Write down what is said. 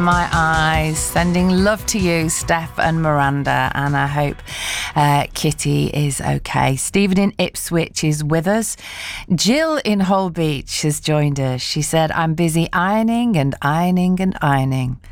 my eyes. Sending love to you, Steph and Miranda, and I hope Kitty is okay. Stephen in Ipswich is with us. Jill in Holbeach has joined us. She said, I'm busy ironing and ironing and ironing.